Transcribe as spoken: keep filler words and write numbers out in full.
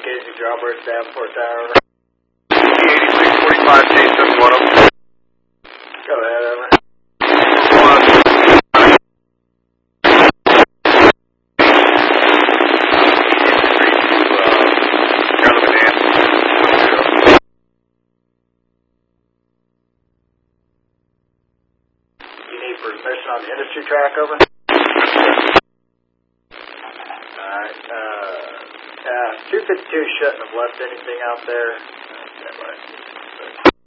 Casey Drawbird, Davenport Tower. eighty-six forty-five, State seven one oh. Go ahead, over. You need permission on the industry track, over? Alright, uh, yeah, two fifty-two shouldn't have left anything out there. Uh,